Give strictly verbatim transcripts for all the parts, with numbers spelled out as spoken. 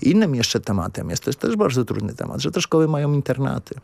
Innym jeszcze tematem jest też, też bardzo trudny temat, że te szkoły mają internaty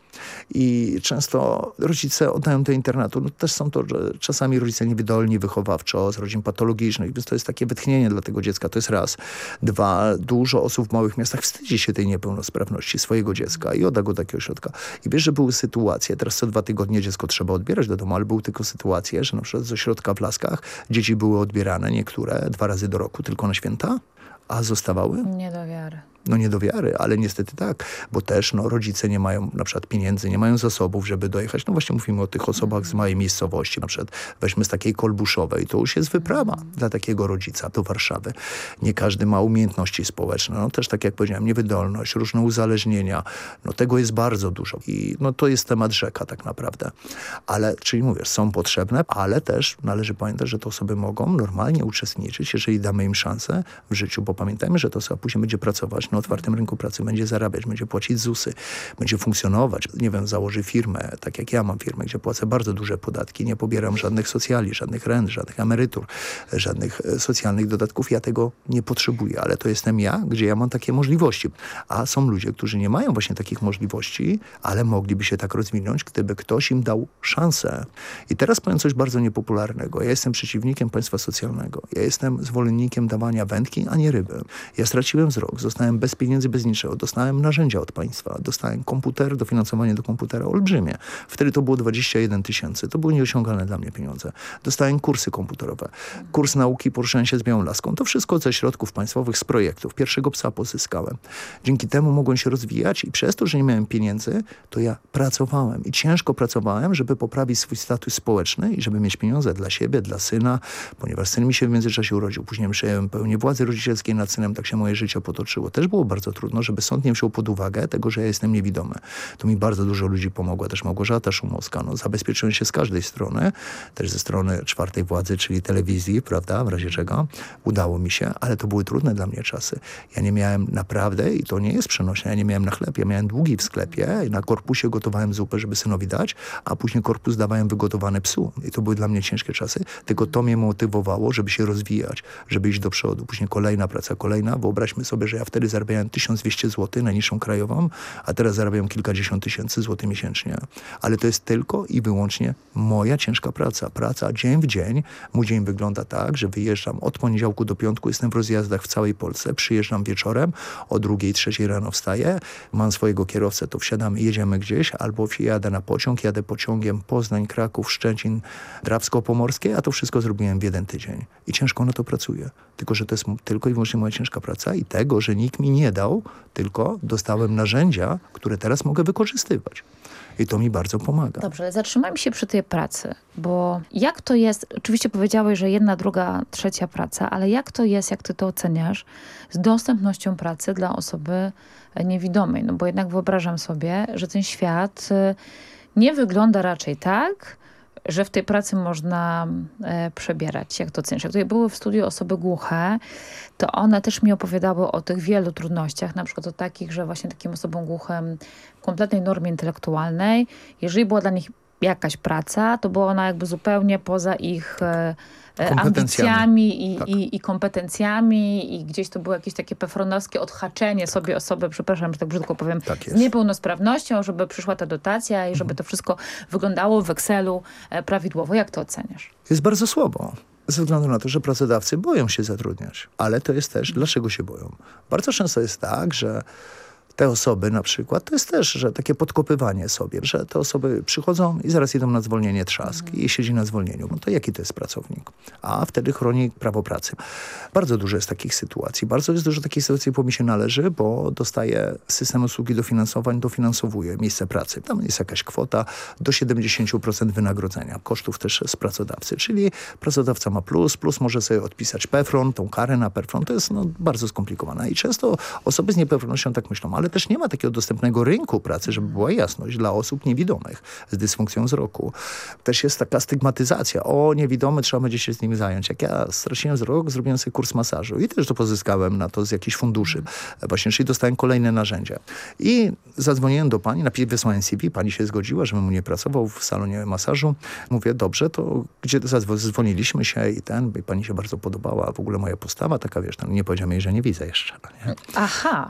i często rodzice oddają do internatu. No też są to że czasami rodzice niewydolni wychowawczo, z rodzin patologicznych, więc to jest takie wytchnienie dla tego dziecka, to jest raz. Dwa, dużo osób w małych miastach wstydzi się tej niepełnosprawności swojego dziecka i odda go do takiego ośrodka. I wiesz, że były sytuacje, teraz co dwa tygodnie dziecko trzeba odbierać do domu, ale były tylko sytuacje, że na przykład z ośrodka w Laskach dzieci były odbierane, niektóre dwa razy do roku, tylko na święta, a zostawały? Nie do wiary. No nie do wiary, ale niestety tak, bo też no, rodzice nie mają na przykład pieniędzy, nie mają zasobów, żeby dojechać. No właśnie mówimy o tych osobach z małej miejscowości, na przykład weźmy z takiej Kolbuszowej, to już jest wyprawa mm. dla takiego rodzica do Warszawy. Nie każdy ma umiejętności społeczne, no też tak jak powiedziałem, niewydolność, różne uzależnienia, no tego jest bardzo dużo i no to jest temat rzeka tak naprawdę. Ale, czyli mówię, są potrzebne, ale też należy pamiętać, że te osoby mogą normalnie uczestniczyć, jeżeli damy im szansę w życiu, bo pamiętajmy, że to osoba później będzie pracować na otwartym rynku pracy, będzie zarabiać, będzie płacić zusy, będzie funkcjonować. Nie wiem, założy firmę, tak jak ja mam firmę, gdzie płacę bardzo duże podatki, nie pobieram żadnych socjali, żadnych rent, żadnych emerytur, żadnych socjalnych dodatków. Ja tego nie potrzebuję, ale to jestem ja, gdzie ja mam takie możliwości. A są ludzie, którzy nie mają właśnie takich możliwości, ale mogliby się tak rozwinąć, gdyby ktoś im dał szansę. I teraz powiem coś bardzo niepopularnego. Ja jestem przeciwnikiem państwa socjalnego. Ja jestem zwolennikiem dawania wędki, a nie ryby. Ja straciłem wzrok, zostałem bez pieniędzy, bez niczego. Dostałem narzędzia od państwa. Dostałem komputer, dofinansowanie do komputera olbrzymie. Wtedy to było dwadzieścia jeden tysięcy. To były nieosiągalne dla mnie pieniądze. Dostałem kursy komputerowe. Kurs nauki poruszania się z białą laską. To wszystko ze środków państwowych, z projektów. Pierwszego psa pozyskałem. Dzięki temu mogłem się rozwijać i przez to, że nie miałem pieniędzy, to ja pracowałem. I ciężko pracowałem, żeby poprawić swój status społeczny i żeby mieć pieniądze dla siebie, dla syna, ponieważ syn mi się w międzyczasie urodził. Później przyjąłem pełnię władzy rodzicielskiej nad synem. Tak się moje życie potoczyło. Też było bardzo trudno, żeby sąd nie wziął pod uwagę tego, że ja jestem niewidomy. To mi bardzo dużo ludzi pomogło. Też Małgorzata Szumowska. No, zabezpieczyłem się z każdej strony. Też ze strony czwartej władzy, czyli telewizji, prawda, w razie czego. Udało mi się, ale to były trudne dla mnie czasy. Ja nie miałem naprawdę, i to nie jest przenośne, ja nie miałem na chleb. Ja miałem długi w sklepie. Na korpusie gotowałem zupę, żeby synowi dać, a później korpus dawałem wygotowany psu. I to były dla mnie ciężkie czasy. Tylko to mnie motywowało, żeby się rozwijać, żeby iść do przodu. Później kolejna praca, kolejna. Wyobraźmy sobie, że ja wtedy zarabiałem tysiąc dwieście złotych najniższą krajową, a teraz zarabiam kilkadziesiąt tysięcy złotych miesięcznie. Ale to jest tylko i wyłącznie moja ciężka praca. Praca dzień w dzień. Mój dzień wygląda tak, że wyjeżdżam od poniedziałku do piątku, jestem w rozjazdach w całej Polsce, przyjeżdżam wieczorem, o drugiej, trzeciej rano wstaję, mam swojego kierowcę, to wsiadamy, jedziemy gdzieś, albo jadę na pociąg, jadę pociągiem Poznań, Kraków, Szczecin, Drawsko-Pomorskie, a to wszystko zrobiłem w jeden tydzień. I ciężko na to pracuję. Tylko, że to jest tylko i wyłącznie moja ciężka praca i tego, że nikt mi nie dał, tylko dostałem narzędzia, które teraz mogę wykorzystywać. I to mi bardzo pomaga. Dobrze, ale zatrzymajmy się przy tej pracy, bo jak to jest, oczywiście powiedziałeś, że jedna, druga, trzecia praca, ale jak to jest, jak ty to oceniasz, z dostępnością pracy dla osoby niewidomej? No bo jednak wyobrażam sobie, że ten świat nie wygląda raczej tak, że w tej pracy można e, przebierać, jak to oceniasz. Jak tutaj były w studiu osoby głuche, to one też mi opowiadały o tych wielu trudnościach, na przykład o takich, że właśnie takim osobom głuchym w kompletnej normie intelektualnej, jeżeli była dla nich jakaś praca, to była ona jakby zupełnie poza ich e, ambicjami i, tak. i, i kompetencjami i gdzieś to było jakieś takie pefronowskie odhaczenie tak. sobie osoby, przepraszam, że tak brzydko powiem, tak z niepełnosprawnością, żeby przyszła ta dotacja i żeby mhm. to wszystko wyglądało w Excelu e, prawidłowo. Jak to oceniasz? Jest bardzo słabo. Ze względu na to, że pracodawcy boją się zatrudniać. Ale to jest też, dlaczego się boją? Bardzo często jest tak, że te osoby na przykład, to jest też że takie podkopywanie sobie, że te osoby przychodzą i zaraz idą na zwolnienie trzask mm. i siedzi na zwolnieniu. No to jaki to jest pracownik? A wtedy chroni prawo pracy. Bardzo dużo jest takich sytuacji. Bardzo jest dużo takich sytuacji, bo mi się należy, bo dostaje system usługi dofinansowań, dofinansowuje miejsce pracy. Tam jest jakaś kwota do siedemdziesiąt procent wynagrodzenia. Kosztów też z pracodawcy. Czyli pracodawca ma plus, plus może sobie odpisać PEFRON, tą karę na PEFRON. To jest no, bardzo skomplikowane. I często osoby z niepełnosprawnością tak myślą, ale też nie ma takiego dostępnego rynku pracy, żeby była jasność, dla osób niewidomych z dysfunkcją wzroku. Też jest taka stygmatyzacja. O, niewidomy, trzeba będzie się z nim zająć. Jak ja straciłem wzrok, zrobiłem sobie kurs masażu i też to pozyskałem na to z jakichś funduszy. Właśnie, czyli dostałem kolejne narzędzia. I zadzwoniłem do pani, napisałem, wysłałem C V, pani się zgodziła, żebym mu nie pracował w salonie masażu. Mówię, dobrze, to gdzie zadzwoniliśmy się i ten, i pani się bardzo podobała, w ogóle moja postawa taka, wiesz, tam nie powiedziałem jej, że nie widzę jeszcze. Nie? Aha.